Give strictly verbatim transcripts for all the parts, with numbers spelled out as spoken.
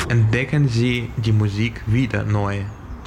entdecken Sie die Musik wieder neu.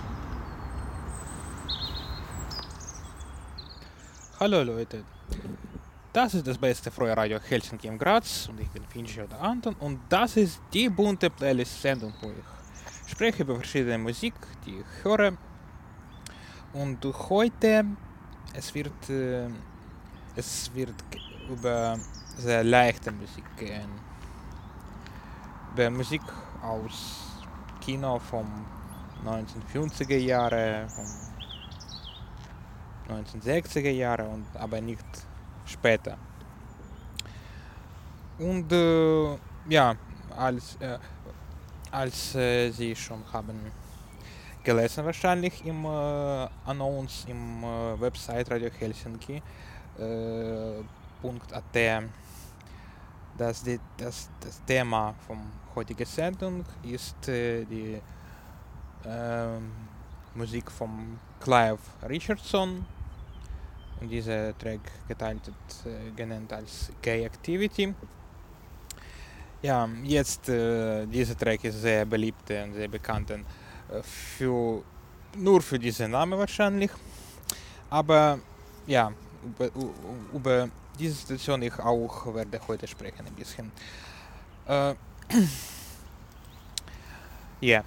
Hallo Leute, das ist das beste freie Radio Helsinki im Graz und ich bin Fincher oder Anton und das ist die bunte Playlist-Sendung, wo ich spreche über verschiedene Musik, die ich höre. Und heute, es wird, äh, es wird über sehr leichte Musik gehen. Über Musik aus Kino vom neunzehnhundertfünfziger Jahre, vom neunzehnhundertsechziger Jahre und aber nicht später. Und äh, ja, als, äh, als äh, Sie schon haben gelesen wahrscheinlich im äh, Announce im äh, Website Radio Helsinki äh, .at, dass die, das, das Thema vom heutigen Sendung ist äh, die äh, Musik von Clive Richardson. Und dieser Track geteilt äh, genannt als Gay Activity. Ja, jetzt äh, dieser Track ist sehr beliebt und sehr bekannt äh, für, nur für diesen Namen wahrscheinlich. Aber ja, über, über diese Situation ich auch werde heute sprechen ein bisschen. Äh, yeah.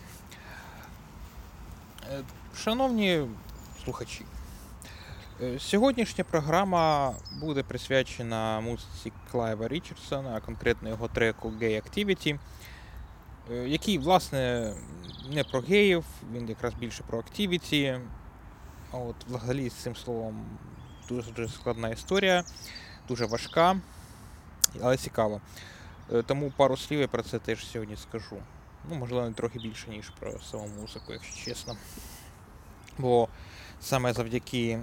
Шановні слухачі, сьогоднішня програма буде присвячена музиці Клайва Річардсона, а конкретно його треку Gay Activity, який, власне, не про геїв, він якраз більше про activity. А от взагалі з цим словом дуже складна історія, дуже важка, але цікава. Тому пару слів я про це теж сьогодні скажу. Ну, можливо, не трохи більше, ніж про саму музику, якщо чесно. Бо саме завдяки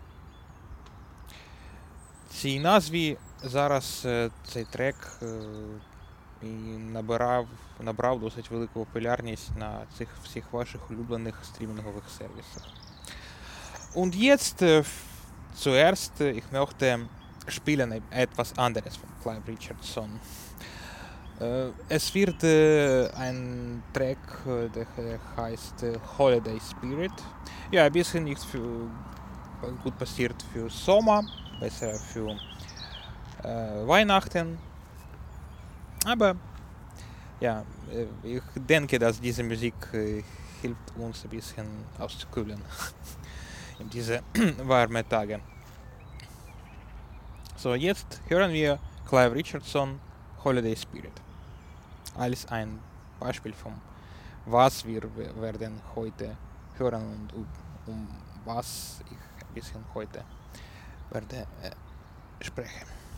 цій назві зараз е, цей трек е, і набирав, набрав досить велику популярність на цих всіх ваших улюблених стрімінгових сервісах. Und jetzt äh, zuerst, äh, ich möchte spielen etwas anderes von Clive Richardson. Äh, es wird äh, ein Track, äh, der heißt äh, Holiday Spirit. Ja, ein bisschen nicht für, gut passiert für Sommer, besser für äh, Weihnachten. Aber ja, äh, ich denke, dass diese Musik äh, hilft uns ein bisschen auszukühlen in diese warmen Tage. So, jetzt hören wir Clive Richardson Holiday Spirit als ein Beispiel von was wir werden heute hören und um, um was ich ein bisschen heute werde äh, sprechen.